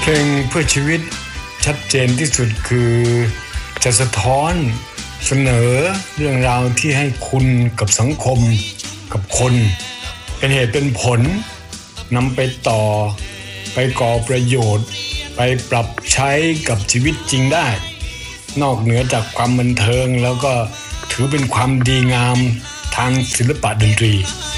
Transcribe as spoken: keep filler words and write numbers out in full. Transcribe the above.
เพลงเพื่อชีวิตชัดเจนที่สุดคือจะสะท้อนเสนอเรื่องราวที่ให้คุณกับสังคมกับคนเป็นเหตุเป็นผลนำไปต่อไปก่อประโยชน์ไปปรับใช้กับชีวิตจริงได้นอกเหนือจากความบันเทิงแล้วก็ถือเป็นความดีงามทางศิลปะดนตรี